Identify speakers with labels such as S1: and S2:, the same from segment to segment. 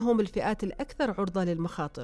S1: هم الفئات الأكثر عرضة للمخاطر؟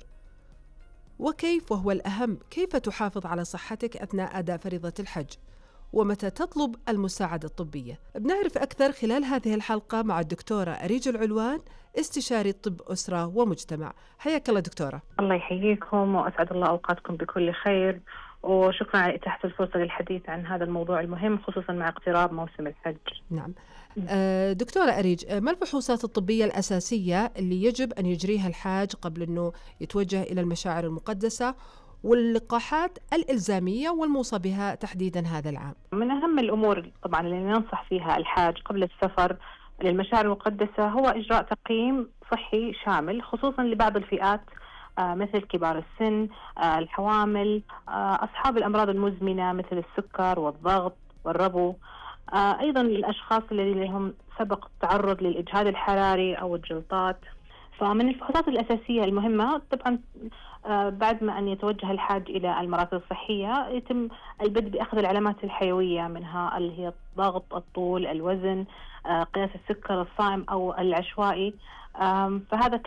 S1: وكيف، وهو الأهم، كيف تحافظ على صحتك أثناء أداء فريضة الحج؟ ومتى تطلب المساعدة الطبية؟ بنعرف أكثر خلال هذه الحلقة مع الدكتورة أريج العلوان، استشاري طب أسرة ومجتمع. حياك الله دكتورة.
S2: الله يحييكم وأسعد الله أوقاتكم بكل خير، وشكرا على إتاحة الفرصة للحديث عن هذا الموضوع المهم خصوصا مع اقتراب موسم الحج.
S1: نعم. دكتورة أريج، ما الفحوصات الطبية الأساسية اللي يجب أن يجريها الحاج قبل أنه يتوجه إلى المشاعر المقدسة، واللقاحات الإلزامية والموصى بها تحديدا هذا العام؟
S2: من أهم الأمور طبعا اللي ننصح فيها الحاج قبل السفر للمشاعر المقدسة هو إجراء تقييم صحي شامل خصوصا لبعض الفئات، مثل كبار السن، الحوامل، أصحاب الأمراض المزمنة مثل السكر والضغط والربو، أيضا الأشخاص الذين لهم سبق تعرض للإجهاد الحراري أو الجلطات. فمن الفحوصات الأساسية المهمة طبعا بعد ما أن يتوجه الحاج إلى المراكز الصحية يتم البدء بأخذ العلامات الحيوية، منها اللي هي الضغط، الطول، الوزن، قياس السكر الصائم أو العشوائي. فهذا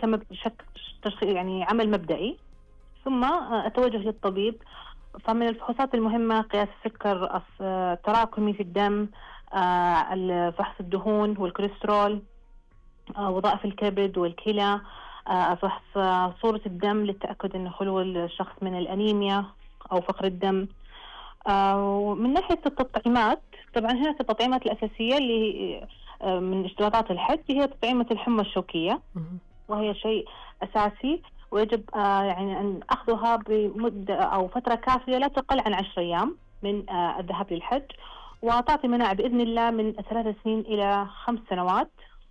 S2: يعني عمل مبدئي، ثم أتوجه للطبيب. فمن الفحوصات المهمة قياس السكر التراكمي في الدم، فحص الدهون والكوليسترول، وظائف الكبد والكلى، فحص صورة الدم للتأكد أن خلو الشخص من الأنيميا أو فقر الدم. ومن ناحية التطعيمات طبعا هناك التطعيمات الأساسية اللي من اشتراطات الحج هي تطعيمة الحمى الشوكية، وهي شيء أساسي ويجب يعني أن أخذها بمدة أو فترة كافية لا تقل عن 10 أيام من الذهاب للحج، وتعطي مناعة بإذن الله من 3 سنين إلى 5 سنوات.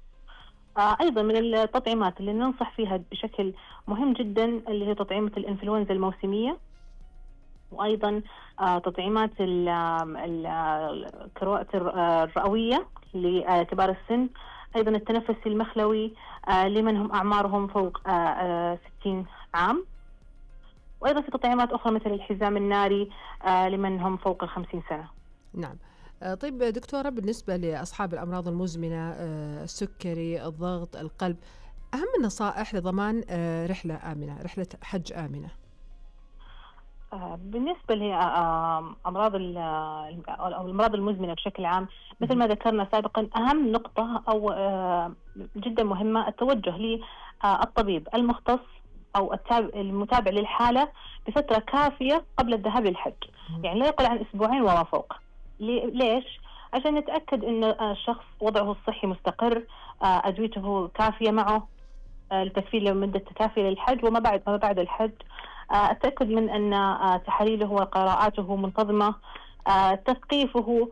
S2: أيضا من التطعيمات اللي ننصح فيها بشكل مهم جدا اللي هي تطعيمة الإنفلونزا الموسمية، وأيضا تطعيمات الكروات الرئوية لكبار السن، أيضا التنفس المخلوي لمن هم أعمارهم فوق 60 عام، وأيضا في تطعيمات أخرى مثل الحزام الناري لمن هم فوق 50 سنة.
S1: نعم. طيب دكتورة، بالنسبة لأصحاب الأمراض المزمنة، السكري، الضغط، القلب، أهم النصائح لضمان رحلة آمنة، رحلة حج آمنة؟
S2: بالنسبة لأمراض أو الأمراض المزمنة بشكل عام، مثل ما ذكرنا سابقا، أهم نقطة أو جدا مهمة التوجه للطبيب المختص أو المتابع للحالة بفترة كافية قبل الذهاب للحج، يعني لا يقل عن 2 أسبوع وما فوق. ليش؟ عشان نتأكد أن الشخص وضعه الصحي مستقر، أدويته كافية معه، التكفيل لمدة كافية للحج وما بعد الحج، التأكد من أن تحاليله وقراءاته منتظمة، تثقيفه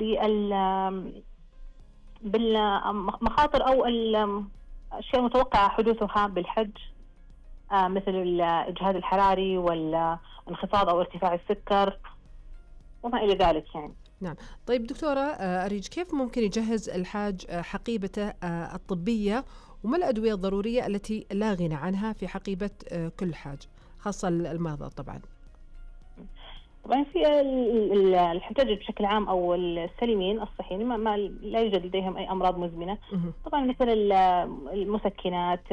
S2: بالمخاطر أو الأشياء المتوقعة حدوثها بالحج، مثل الإجهاد الحراري والانخفاض أو ارتفاع السكر وما إلى ذلك يعني.
S1: نعم. طيب دكتورة أريج، كيف ممكن يجهز الحاج حقيبته الطبية، وما الأدوية الضرورية التي لا غنى عنها في حقيبة كل حاج، خاصة المرضى طبعا؟
S2: طبعا في الحجاج بشكل عام أو السليمين الصحيين ما لا يوجد لديهم أي أمراض مزمنة، طبعا مثل المسكنات،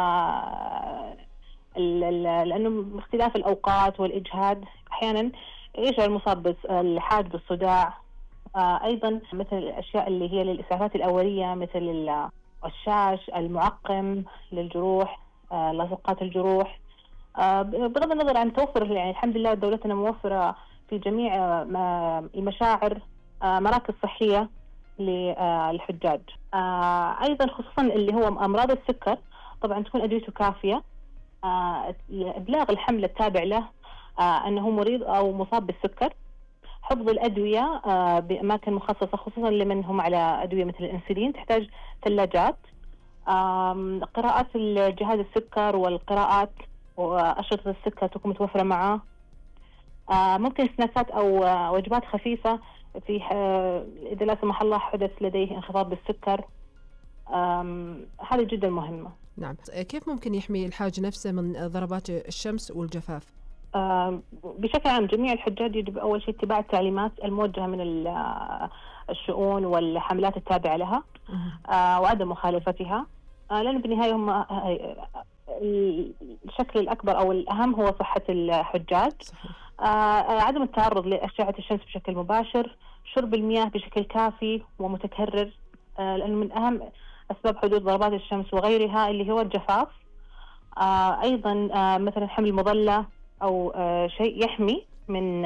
S2: لأنه اختلاف الأوقات والإجهاد أحيانا يشعر المصاب الحاج بالصداع. أيضا مثل الأشياء اللي هي للإسعافات الأولية مثل الشاش، المعقم للجروح، لصقات الجروح، بغض النظر عن توفر، يعني الحمد لله دولتنا موفرة في جميع المشاعر مراكز صحية للحجاج. أيضا خصوصا اللي هو أمراض السكر طبعا تكون أدويته كافية، إبلاغ الحمل التابع له أنه مريض أو مصاب بالسكر، حفظ الأدوية بأماكن مخصصة خصوصا لمن هم على أدوية مثل الأنسولين تحتاج ثلاجات، قراءات جهاز السكر والقراءات وأشرطة السكر تكون متوفرة معه، ممكن سناكات أو وجبات خفيفة في إذا لا سمح الله حدث لديه انخفاض بالسكر، هذه جدا مهمة.
S1: نعم. كيف ممكن يحمي الحاج نفسه من ضربات الشمس والجفاف؟
S2: بشكل عام جميع الحجاج يجب أول شيء اتباع التعليمات الموجهة من الشؤون والحملات التابعة لها، وعدم مخالفتها، لأنه بالنهاية هم الشكل الأكبر أو الأهم هو صحة الحجاج.
S1: صحيح.
S2: عدم التعرض لأشعة الشمس بشكل مباشر، شرب المياه بشكل كافي ومتكرر، لأنه من أهم أسباب حدوث ضربات الشمس وغيرها اللي هو الجفاف. أيضا مثلا حمل مظلة أو شيء يحمي من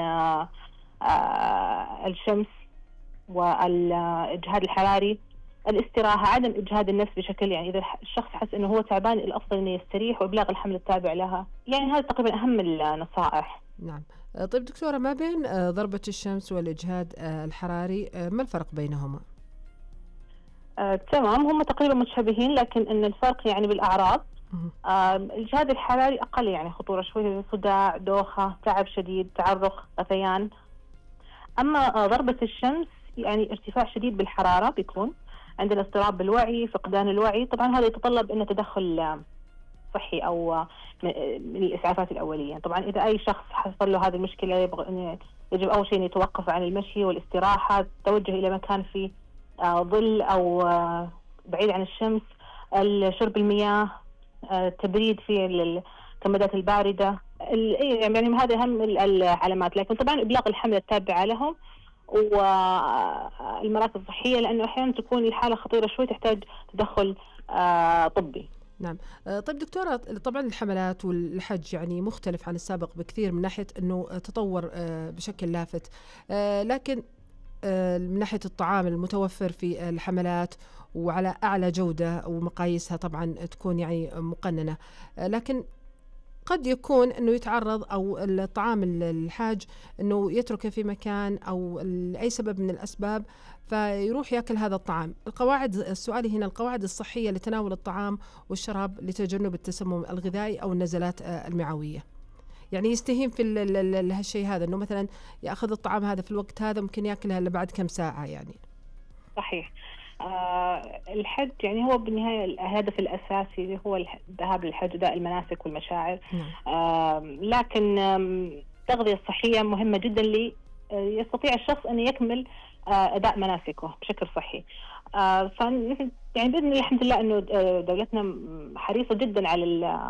S2: الشمس والإجهاد الحراري. الاستراحة، عدم إجهاد النفس بشكل، يعني إذا الشخص حس إنه هو تعبان الأفضل إنه يستريح وإبلاغ الحمل التابع لها. يعني هذا تقريبا أهم النصائح.
S1: نعم. طيب دكتورة، ما بين ضربة الشمس والإجهاد الحراري ما الفرق بينهما؟
S2: تمام، هم تقريبا متشابهين، لكن إن الفرق يعني بالأعراض. الإجهاد الحراري أقل يعني خطورة شوي، صداع، دوخة، تعب شديد، تعرق، غثيان. أما ضربة الشمس يعني ارتفاع شديد بالحرارة، بيكون عندنا اضطراب بالوعي، فقدان الوعي. طبعا هذا يتطلب أن تدخل صحي أو من الإسعافات الأولية. طبعا إذا أي شخص حصل له هذه المشكلة يجب أول شيء أن يتوقف عن المشي والاستراحة، التوجه إلى مكان فيه ظل أو بعيد عن الشمس، شرب المياه، تبريد في الكمادات الباردة. يعني هذه أهم العلامات. لكن طبعا إبلاغ الحمل التابعة لهم والمراكز الصحية، لأنه أحيانا تكون الحالة خطيرة شوي تحتاج تدخل طبي.
S1: نعم. طيب دكتورة، طبعا الحملات والحج يعني مختلف عن السابق بكثير من ناحية أنه تطور بشكل لافت، لكن من ناحية الطعام المتوفر في الحملات وعلى أعلى جودة ومقاييسها طبعا تكون يعني مقننة، لكن قد يكون أنه يتعرض أو الطعام الحاج أنه يتركه في مكان أو لأي سبب من الأسباب فيروح يأكل هذا الطعام. السؤال هنا القواعد الصحية لتناول الطعام والشراب لتجنب التسمم الغذائي أو النزلات المعوية. يعني يستهين في هالشيء هذا، أنه مثلا يأخذ الطعام هذا في الوقت هذا ممكن يأكلها إلا بعد كم ساعة يعني.
S2: صحيح. الحج يعني هو بالنهاية الهدف الأساسي اللي هو الذهاب للحج، أداء المناسك والمشاعر. لكن التغذية الصحية مهمة جدا يستطيع الشخص أن يكمل أداء مناسكه بشكل صحي. يعني بإذن الله الحمد لله أنه دولتنا حريصة جدا على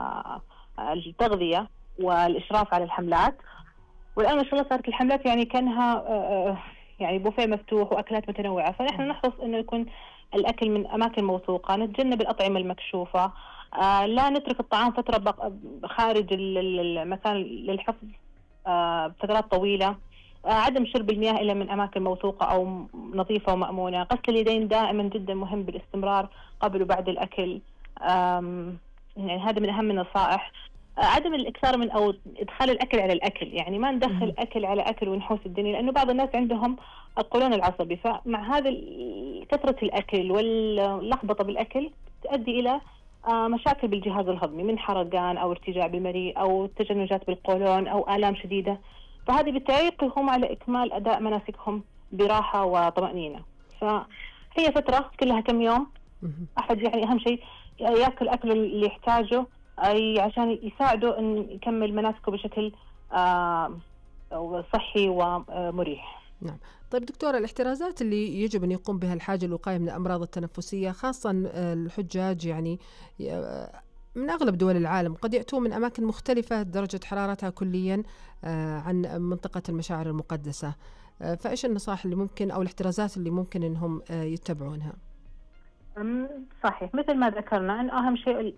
S2: التغذية والإشراف على الحملات، والآن ما شاء الله صارت الحملات يعني كانها يعني بوفيه مفتوح وأكلات متنوعة. فنحن نحرص أنه يكون الأكل من أماكن موثوقة، نتجنب الأطعمة المكشوفة، لا نترك الطعام فترة خارج المكان للحفظ فترات طويلة، عدم شرب المياه إلا من أماكن موثوقة أو نظيفة ومأمونة، غسل اليدين دائما جدا مهم بالاستمرار قبل وبعد الأكل. يعني هذا من أهم النصائح. عدم الإكثار من أو إدخال الأكل على الأكل، يعني ما ندخل أكل على أكل ونحوس الدنيا، لأنه بعض الناس عندهم القولون العصبي، فمع هذا كثرة الأكل واللخبطة بالأكل تؤدي إلى مشاكل بالجهاز الهضمي، من حرقان أو ارتجاع بالمريء أو تشنجات بالقولون أو آلام شديدة. فهذه بالتالي يقفهم على إكمال أداء مناسكهم براحة وطمأنينة. فهي فترة كلها كم يوم. أحد يعني أهم شيء يأكل أكل اللي يحتاجه أي عشان يساعده أن يكمل مناسكه بشكل صحي ومريح.
S1: نعم. طيب دكتورة، الاحترازات اللي يجب أن يقوم بها الحاج للوقاية من الأمراض التنفسية، خاصة الحجاج يعني من أغلب دول العالم قد يأتون من أماكن مختلفة درجة حرارتها كليا عن منطقة المشاعر المقدسة، فإيش النصائح اللي ممكن أو الاحترازات اللي ممكن أنهم يتبعونها؟
S2: صحيح، مثل ما ذكرنا أن أهم شيء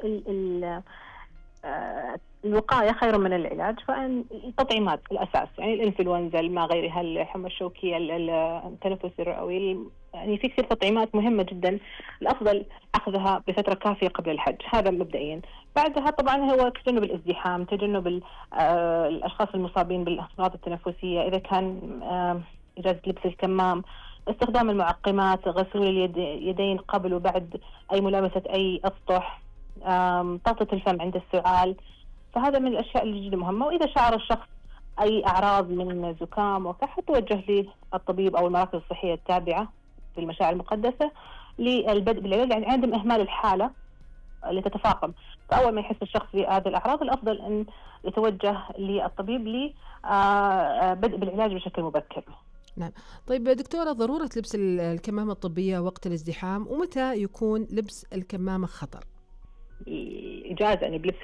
S2: الوقاية خير من العلاج. فإن التطعيمات الأساس، يعني الإنفلونزا ما غيرها، الحمى الشوكية، التنفس الرئوي، يعني في كثير تطعيمات مهمة جدا، الأفضل أخذها بفترة كافية قبل الحج. هذا مبدئيا. بعدها طبعا هو تجنب الازدحام، تجنب الأشخاص المصابين بالأمراض التنفسية، إذا كان إجازة لبس الكمام، استخدام المعقمات، غسول اليدين قبل وبعد أي ملامسة أي أسطح، طاقة الفم عند السعال. فهذا من الأشياء اللي جدا مهمة. وإذا شعر الشخص أي أعراض من زكام وكحة توجه للطبيب أو المراكز الصحية التابعة في المشاعر المقدسة للبدء بالعلاج، يعني عدم إهمال الحالة اللي تتفاقم. فأول ما يحس الشخص بهذه الأعراض الأفضل أن يتوجه للطبيب لبدء بالعلاج بشكل مبكر.
S1: نعم. طيب دكتورة، ضرورة لبس الكمامة الطبية وقت الازدحام، ومتى يكون لبس الكمامة خطر؟
S2: الإجازة أن بلبس